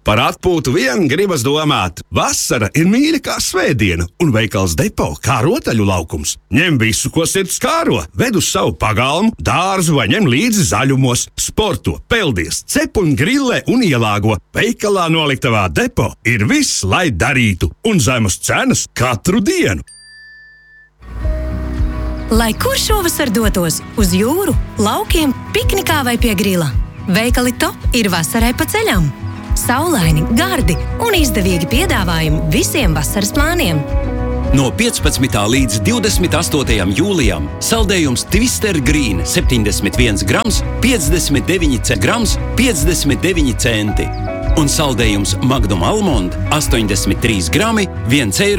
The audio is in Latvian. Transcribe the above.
Par atpūtu vien gribas domāt. Vasara ir mīļa kā svētdiena, un veikals Depo kā rotaļu laukums. Ņem visu, ko sirds kāro, ved uz savu pagalmu, dārzu vai ņem līdzi zaļumos, sporto, peldies, cep un grillē un ielāgo. Veikalā noliktavā Depo ir viss, lai darītu, un zemas cenas katru dienu. Lai kur šovasar dotos, uz jūru, laukiem, piknikā vai pie grila, veikali Top ir vasarai pa ceļam. Saulaini, gardi un izdevīgi piedāvājumi visiem vasaras plāniem. No 15. līdz 28. jūlijam saldējums Twister Green 71 grams, 59 grams, 59 centi. Un saldējums Magnum Almond 83 grami, 1 eiro.